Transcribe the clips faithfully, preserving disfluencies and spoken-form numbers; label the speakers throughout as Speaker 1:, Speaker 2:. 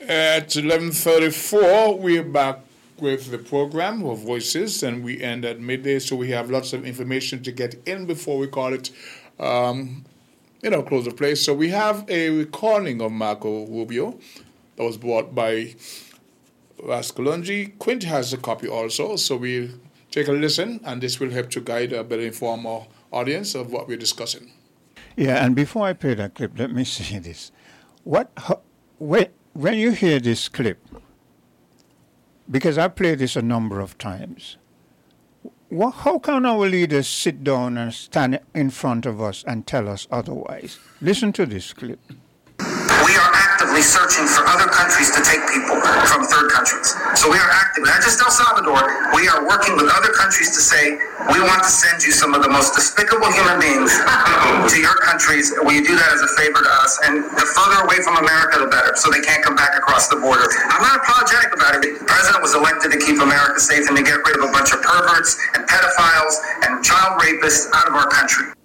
Speaker 1: At eleven thirty-four, we're back with the program of Voices, and we end at midday, so we have lots of information to get in before we call it, um, you know, close the place. So we have a recording of Marco Rubio that was brought by Rascolongi. Quint has a copy also, so we'll take a listen, and this will help to guide a better inform our audience of what we're discussing.
Speaker 2: Yeah, and before I play that clip, let me say this. What, how, when, when you hear this clip, because I played this a number of times, what, how can our leaders sit down and stand in front of us and tell us otherwise? Listen to this clip.
Speaker 3: We are actively searching for other countries to take people from third countries. So we are actively, not just El Salvador, we are working with other countries to say, we want to send you some of the most despicable human beings to your countries. Will you do that as a favor to us? And the further away from America, the better, so they can't come back across the border. I'm not apologetic about it. The president was elected to keep America safe and to get rid of a bunch of perverts and pedophiles and child rapists out of our country.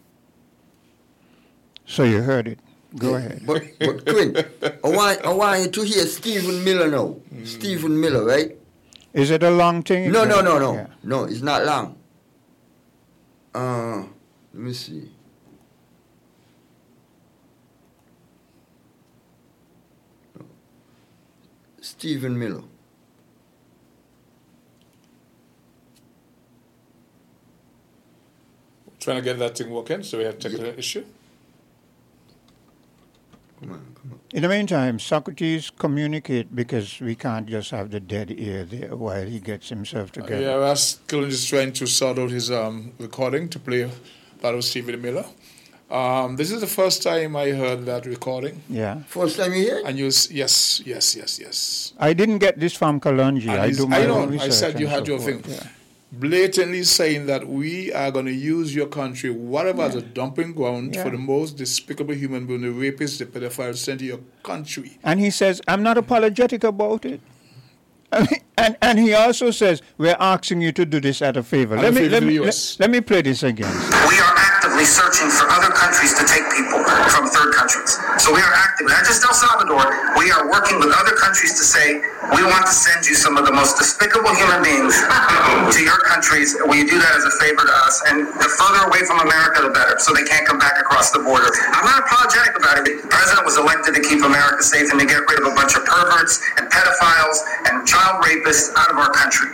Speaker 2: So you heard it. Go ahead.
Speaker 4: But, but Quint, I want, I want you to hear Stephen Miller now. Mm. Stephen Miller, right?
Speaker 2: Is it a long thing?
Speaker 4: No, no, no, no. Yeah. No, it's not long. Uh, let me see. Stephen Miller.
Speaker 1: Trying to get that thing working, so we have technical yeah. issue.
Speaker 4: Come on, come on.
Speaker 2: In the meantime, Socrates, communicate, because we can't just have the dead ear there while he gets himself together. Uh,
Speaker 1: yeah, Rascal is trying to sort out his um, recording to play that of Stephen Miller. Um, this is the first time I heard that recording.
Speaker 2: Yeah.
Speaker 4: First time you hear it?
Speaker 1: And you, yes, yes, yes, yes.
Speaker 2: I didn't get this from Kalonji. I do my
Speaker 1: I know,
Speaker 2: own research.
Speaker 1: I said you had
Speaker 2: so
Speaker 1: your
Speaker 2: forth.
Speaker 1: thing.
Speaker 2: Yeah.
Speaker 1: Blatantly saying that we are going to use your country, whatever, yeah. as a dumping ground
Speaker 2: yeah.
Speaker 1: for the most despicable human being, the rapists, the pedophiles sent to your country.
Speaker 2: And he says, I'm not apologetic about it. and and he also says, we're asking you to do this at a favor. Let me, let, me, let, let me play this again.
Speaker 3: We are actively searching for other countries to take people from third countries. So we are actively, not just El Salvador, we are working with other countries to say, we want to send you some of the most despicable human beings to your countries. Will you do that as a favor to us? And the further away from America, the better, so they can't come back across the border. I'm not apologetic about it. The president was elected to keep America safe and to get rid of a bunch of perverts and pedophiles and child rapists out of our country.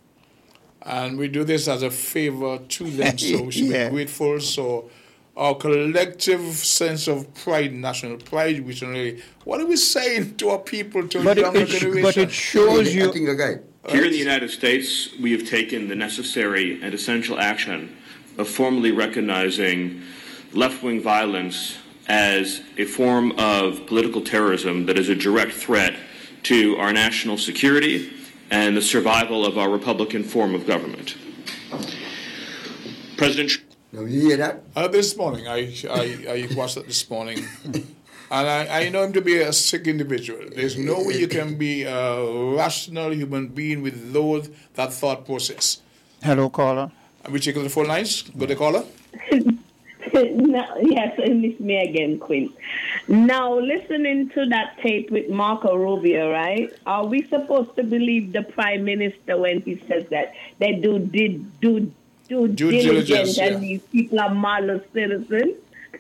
Speaker 1: And we do this as a favor to them, so we should yeah. be grateful. So our collective sense of pride, national pride, we should really, what are we saying to our people, to
Speaker 2: but
Speaker 1: the younger
Speaker 2: it,
Speaker 1: generation?
Speaker 2: But it shows you...
Speaker 5: Here in the United States, we have taken the necessary and essential action of formally recognizing left-wing violence as a form of political terrorism that is a direct threat to our national security and the survival of our Republican form of government. President...
Speaker 4: Now you hear that?
Speaker 1: Uh, this morning, I, I, I watched it this morning, and I, I know him to be a sick individual. There's no way you can be a rational human being without that thought process.
Speaker 2: Hello, caller.
Speaker 1: Are we checking the phone lines? Go to caller.
Speaker 6: No, yes, and it's me again, Quinn. Now, listening to that tape with Marco Rubio, right? Are we supposed to believe the Prime Minister when he says that they do did do do
Speaker 1: Due
Speaker 6: diligence
Speaker 1: diligence,
Speaker 6: and
Speaker 1: yeah.
Speaker 6: these people are model citizens?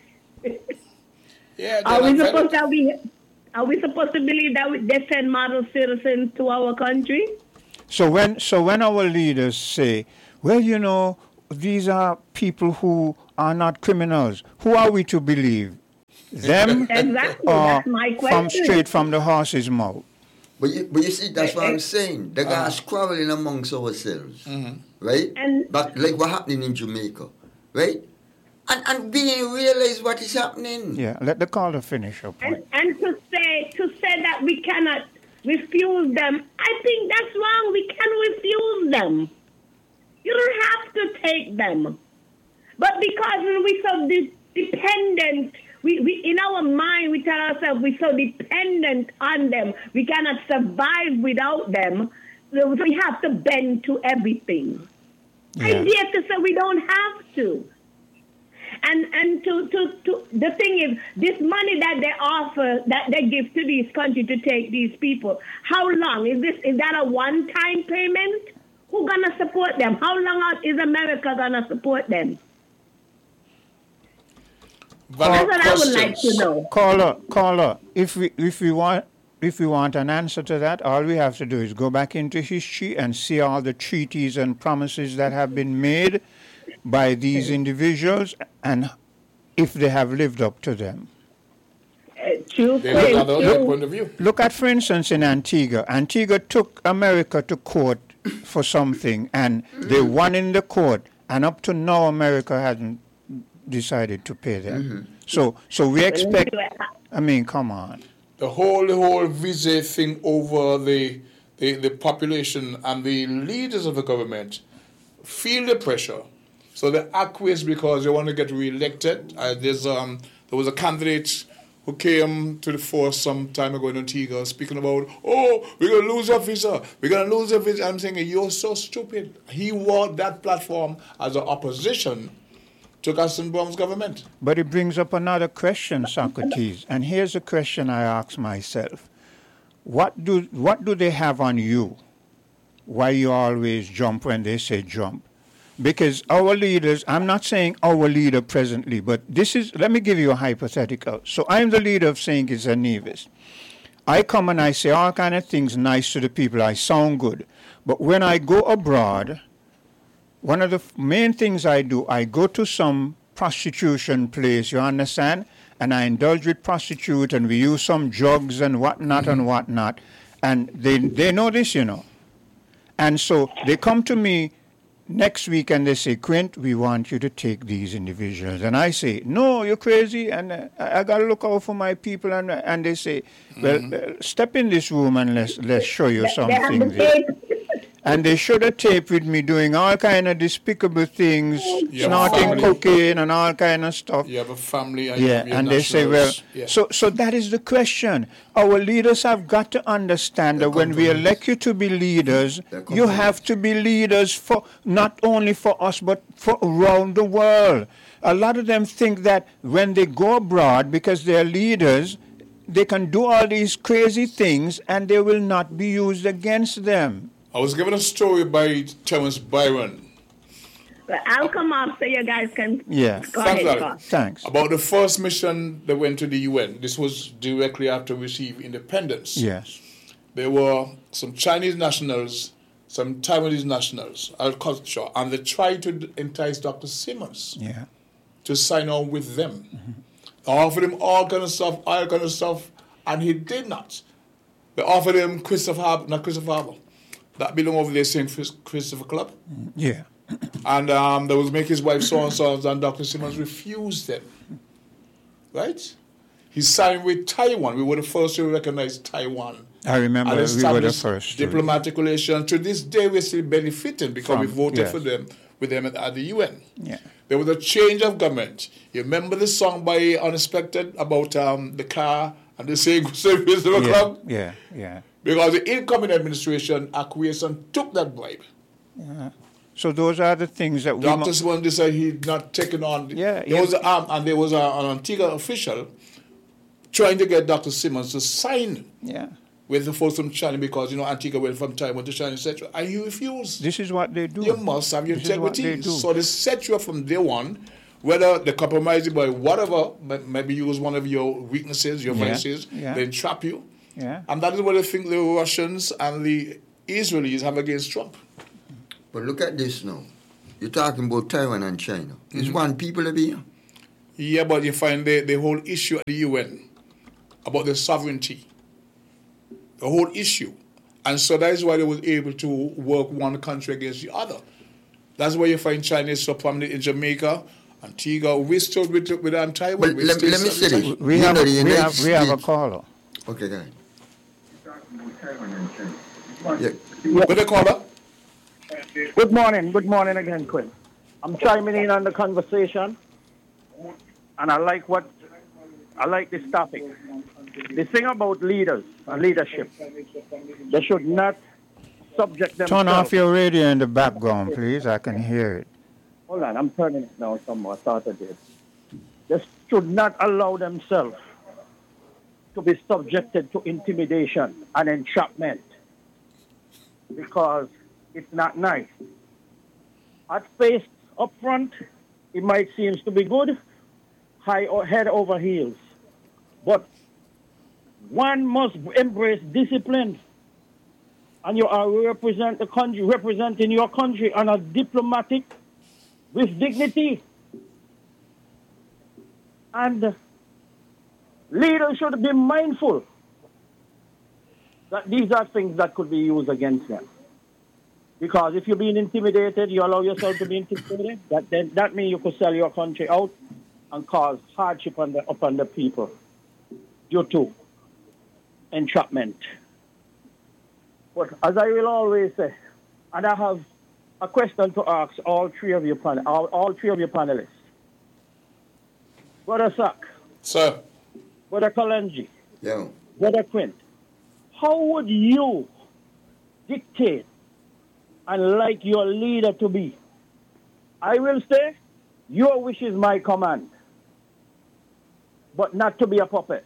Speaker 1: Yeah.
Speaker 6: Are we supposed to be? Are we supposed to believe that we, they send model citizens to our country?
Speaker 2: So when so when our leaders say, well, you know, these are people who are not criminals, who are we to believe? Them
Speaker 6: exactly.
Speaker 2: or
Speaker 6: That's my question.
Speaker 2: from straight from the horse's mouth?
Speaker 4: But you, but you see, that's what I'm saying. The guys uh, quarreling amongst ourselves,
Speaker 1: mm-hmm.
Speaker 4: right?
Speaker 6: And
Speaker 4: but like what happening in Jamaica, right? And and being realize what is happening.
Speaker 2: Yeah, let the caller finish up.
Speaker 6: And, and to say to say that we cannot refuse them, I think that's wrong. We can refuse them. You don't have to take them. But because we're so de- dependent, we, we in our mind we tell ourselves we're so dependent on them, we cannot survive without them. So we have to bend to everything. Yeah. I dare to say we don't have to. And and to, to, to the thing is, this money that they offer, that they give to these countries to take these people, how long is this? Is that a one-time payment? Who gonna support them? How long is America gonna support them? That's what I would like to know.
Speaker 2: Caller, caller, if we if we want if we want an answer to that, all we have to do is go back into history and see all the treaties and promises that have been made by these individuals and if they have lived up to them.
Speaker 6: Uh, true,
Speaker 1: They look at
Speaker 6: true.
Speaker 1: their point of view.
Speaker 2: Look at, for instance, in Antigua. Antigua took America to court for something, and they won in the court, and up to now, America hasn't decided to pay them.
Speaker 4: Mm-hmm.
Speaker 2: So, so we expect. I mean, come on.
Speaker 1: The whole the whole visa thing over the, the the population and the leaders of the government feel the pressure, so they acquiesce because they want to get re-elected. Uh, there's um there was a candidate who came to the fore some time ago in Antigua speaking about, oh, we're gonna lose our visa, we're gonna lose our visa. I'm saying you're so stupid. He won that platform as an opposition to Gaston Browne's government.
Speaker 2: But it brings up another question, Socrates. And here's a question I ask myself. What do what do they have on you? Why you always jump when they say jump? Because our leaders, I'm not saying our leader presently, but this is, let me give you a hypothetical. So I'm the leader of Saint Kitts and Nevis. I come and I say all kind of things nice to the people. I sound good. But when I go abroad, one of the f- main things I do, I go to some prostitution place, you understand? And I indulge with prostitute and we use some drugs and whatnot and whatnot. And they, they know this, you know. And so they come to me next week and they say, Quint, we want you to take these individuals. And I say, no, you're crazy. And uh, I, I got to look out for my people. And and they say, well, uh, step in this room and let's, let's show you
Speaker 6: They have
Speaker 2: something
Speaker 6: the
Speaker 2: there.
Speaker 6: tape.
Speaker 2: And they showed a tape with me doing all kind of despicable things,
Speaker 1: You have a
Speaker 2: snorting
Speaker 1: family.
Speaker 2: cocaine and all kind of stuff.
Speaker 1: You have a family and you
Speaker 2: Yeah,
Speaker 1: have your
Speaker 2: and they say, well,
Speaker 1: nationals. Yeah.
Speaker 2: so so that is the question. Our leaders have got to understand that when we elect you to be leaders,
Speaker 4: They're
Speaker 2: you have to be leaders for not only for us, but for around the world. A lot of them think that when they go abroad, because they're leaders, they can do all these crazy things and they will not be used against them.
Speaker 1: I was given a story by Thomas Byron
Speaker 6: But I'll come off so you guys can
Speaker 2: Yeah.
Speaker 6: go
Speaker 1: Thanks,
Speaker 6: ahead.
Speaker 1: Larry.
Speaker 6: Carl.
Speaker 2: Thanks.
Speaker 1: about the first mission that went to the U N. This was directly after we received independence.
Speaker 2: Yes.
Speaker 1: There were some Chinese nationals, some Taiwanese nationals, agriculture, and they tried to entice Doctor Simmons
Speaker 2: Yeah.
Speaker 1: to sign on with them. They offered him all kind of stuff, all kind of stuff, and he did not. They offered him Christopher Harbour, not Christopher Harbour, that belong over there, Saint Christopher Club.
Speaker 2: Yeah.
Speaker 1: And um, they was make his wife so and so, and Doctor Simmons refused them. Right? He signed with Taiwan. We were the first to recognize Taiwan.
Speaker 2: I remember
Speaker 1: And
Speaker 2: we were the
Speaker 1: established
Speaker 2: first. to-
Speaker 1: diplomatic relations. To this day, we're still benefiting because we
Speaker 2: From-
Speaker 1: voted
Speaker 2: yes.
Speaker 1: for them with them at, at the U N.
Speaker 2: Yeah.
Speaker 1: There was a change of government. You remember the song by Unexpected about um, the car and the Saint Christopher
Speaker 2: Yeah.
Speaker 1: Club?
Speaker 2: Yeah. Yeah.
Speaker 1: Because the incoming administration acquiesced and took that bribe.
Speaker 2: So those are the things that we.
Speaker 1: Doctor
Speaker 2: mu-
Speaker 1: Simmons decided he'd not taken on.
Speaker 2: Yeah,
Speaker 1: there
Speaker 2: yeah.
Speaker 1: was a, um, and there was a, an Antigua official trying to get Doctor Simmons to sign
Speaker 2: Yeah.
Speaker 1: with the folks from China because you know Antigua went from Taiwan to China, et cetera. And he refused.
Speaker 2: This is what they do.
Speaker 1: You must have your
Speaker 2: This is what
Speaker 1: integrity.
Speaker 2: they do.
Speaker 1: So they set you up from day one, whether they compromise you by whatever, ma- maybe use one of your weaknesses, your
Speaker 2: Yeah,
Speaker 1: vices,
Speaker 2: yeah.
Speaker 1: they trap you.
Speaker 2: Yeah.
Speaker 1: And that is what I think the Russians and the Israelis have against Trump.
Speaker 4: But look at this now. You're talking about Taiwan and China. It's
Speaker 1: Mm-hmm.
Speaker 4: one people over here.
Speaker 1: Yeah, but you find the, the whole issue at the U N about the sovereignty, the whole issue. And so that is why they was able to work one country against the other. That's why you find China is so prominent in Jamaica, Antigua. We stood with, with um, Taiwan.
Speaker 4: But
Speaker 1: We
Speaker 4: let,
Speaker 1: still
Speaker 4: let me
Speaker 1: stood
Speaker 4: say
Speaker 1: with
Speaker 4: this.
Speaker 1: Taiwan.
Speaker 2: We
Speaker 4: You
Speaker 2: have,
Speaker 4: know,
Speaker 2: a,
Speaker 4: the
Speaker 2: we,
Speaker 4: United
Speaker 2: have, we have a
Speaker 4: States-
Speaker 2: caller.
Speaker 4: Okay, go ahead.
Speaker 7: What
Speaker 4: Yeah.
Speaker 1: What they call her?
Speaker 7: Good morning. Good morning again, Quinn. I'm chiming in on the conversation, and I like what I like this topic. The thing about leaders and leadership, they should not subject themselves.
Speaker 2: Turn off your radio in the background, please. I can hear it.
Speaker 7: Hold on, I'm turning it now. Somewhere. I started it. they should not allow themselves to be subjected to intimidation and entrapment, because it's not nice. At face up front, it might seem to be good, high or head over heels. But one must embrace discipline. And you are represent the country, representing your country on a diplomatic, with dignity. And leaders should be mindful that these are things that could be used against them. Because if you're being intimidated, you allow yourself to be intimidated, that then that means you could sell your country out and cause hardship on the, upon the people due to entrapment. But as I will always say, and I have a question to ask all three of you, pan- all, all three of your panelists. Brother Sack.
Speaker 1: Sir.
Speaker 7: Brother Kalenji.
Speaker 4: Yeah.
Speaker 7: Brother Quint. How would you dictate and like your leader to be? I will say, your wish is my command, but not to be a puppet.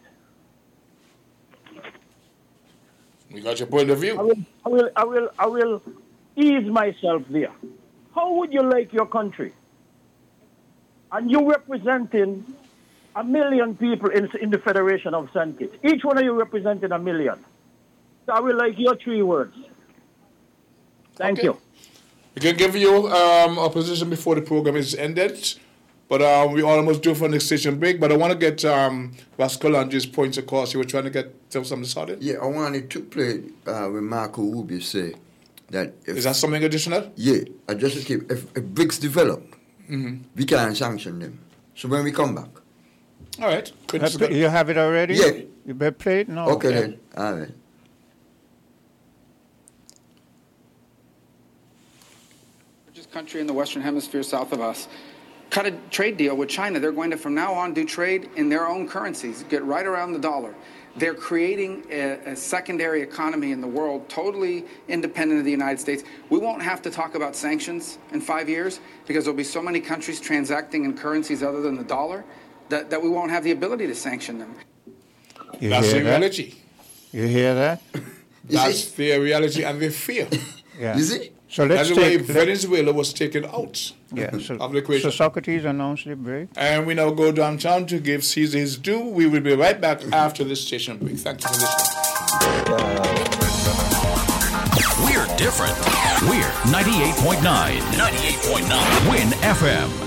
Speaker 1: We got your point of view.
Speaker 7: I will, I will, I will, I will ease myself there. How would you like your country? And you representing a million people in, in the Federation of Saint Kitts. Each one of you representing a million. So I will like your three words. Thank
Speaker 1: okay.
Speaker 7: you.
Speaker 1: We can give you um, a position before the program is ended, but uh, we almost due for the station break. But I want to get um, Vascolange's points across. You were trying to get something started?
Speaker 4: Yeah, I wanted to play uh, with Marco Rubio say that... If,
Speaker 1: is that something additional?
Speaker 4: Yeah, I just keep, if, if BRICS develop,
Speaker 1: mm-hmm.
Speaker 4: we can sanction them. So when we come back.
Speaker 1: All right.
Speaker 2: Good. You have it already?
Speaker 4: Yeah.
Speaker 2: You better play it? No.
Speaker 4: Okay, okay. Then. All right.
Speaker 8: Country in the Western Hemisphere south of us cut a trade deal with China. They're going to from now on do trade in their own currencies, get right around the dollar. They're creating a, a secondary economy in the world totally independent of the United States. We won't have to talk about sanctions in five years because there'll be so many countries transacting in currencies other than the dollar that, that we won't have the ability to sanction them.
Speaker 2: You
Speaker 1: That's the
Speaker 2: that?
Speaker 1: reality.
Speaker 2: You hear that?
Speaker 1: That's the reality and the fear.
Speaker 2: Yeah.
Speaker 4: Is it?
Speaker 2: So let's
Speaker 1: That's why
Speaker 2: take,
Speaker 1: Venezuela was taken out
Speaker 2: yeah, so,
Speaker 1: of the equation.
Speaker 2: So Socrates announced the break.
Speaker 1: And we now go downtown to give Caesar his due. We will be right back after this station break. Thank you for listening.
Speaker 9: We're different. We're ninety-eight point nine. ninety-eight point nine. Win F M.